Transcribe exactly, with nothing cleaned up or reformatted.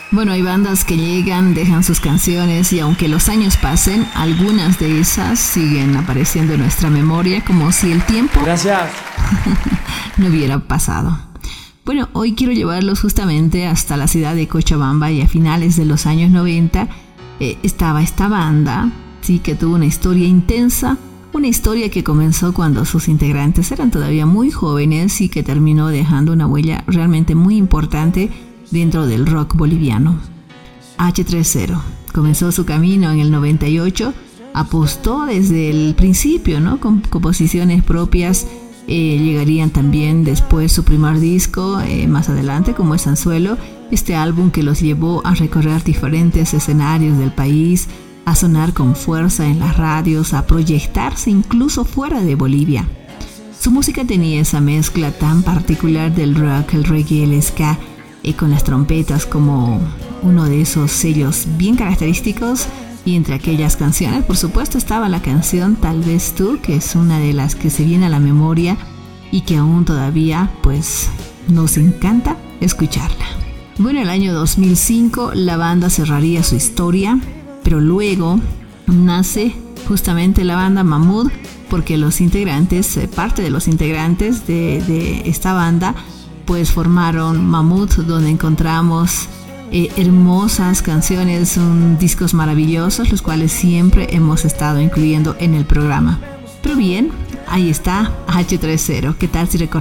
Bueno, hay bandas que llegan, dejan sus canciones y aunque los años pasen, algunas de esas siguen apareciendo en nuestra memoria como si el tiempo Gracias. no hubiera pasado. Bueno, hoy quiero llevarlos justamente hasta la ciudad de Cochabamba y a finales de los años noventa eh, estaba esta banda, sí, que tuvo una historia intensa, una historia que comenzó cuando sus integrantes eran todavía muy jóvenes y que terminó dejando una huella realmente muy importante dentro del rock boliviano. H treinta comenzó su camino en el noventa y ocho, apostó desde el principio, ¿no? Con composiciones propias. Eh, llegarían también después su primer disco, eh, más adelante, como es Anzuelo, este álbum que los llevó a recorrer diferentes escenarios del país, a sonar con fuerza en las radios, a proyectarse incluso fuera de Bolivia. Su música tenía esa mezcla tan particular del rock, el reggae, el ska, eh, con las trompetas como uno de esos sellos bien característicos. Y entre aquellas canciones, por supuesto, estaba la canción Tal vez tú, que es una de las que se viene a la memoria y que aún todavía, pues, nos encanta escucharla. Bueno, el año dos mil cinco la banda cerraría su historia, pero luego nace justamente la banda Mahmood, porque los integrantes, parte de los integrantes de, de esta banda, pues formaron Mahmood, donde encontramos Eh, hermosas canciones, son discos maravillosos, los cuales siempre hemos estado incluyendo en el programa. Pero bien, ahí está H treinta. ¿Qué tal si recordamos?